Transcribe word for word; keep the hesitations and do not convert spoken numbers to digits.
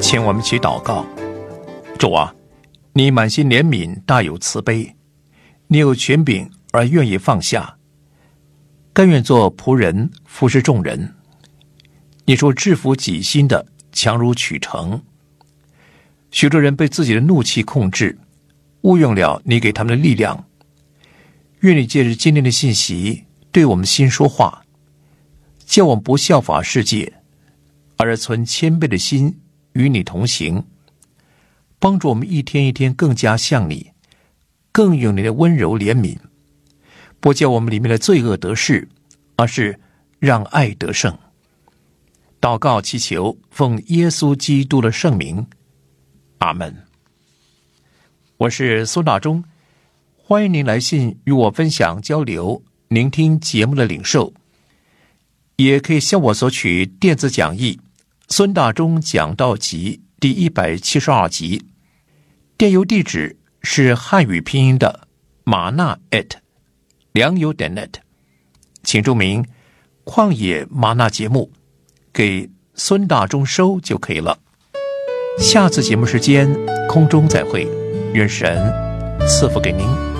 请我们一起祷告。主啊，你满心怜悯，大有慈悲，你有权柄而愿意放下，甘愿做仆人，服侍众人。你说制服己心的强如取成。许多人被自己的怒气控制，误用了你给他们的力量。愿你借着今天的信息对我们心说话，叫我们不效法世界，而存谦卑的心与你同行，帮助我们一天一天更加像你，更有你的温柔怜悯，不叫我们里面的罪恶得势，而是让爱得胜。祷告祈求，奉耶稣基督的圣名，阿们。我是苏大忠，欢迎您来信与我分享交流，聆听节目的领受，也可以向我索取电子讲义孙大中讲道集第一百七十二集，电邮地址是汉语拼音的马纳 at 良友点 net， 请注明旷野马纳节目，给孙大中收就可以了。下次节目时间空中再会，愿神赐福给您。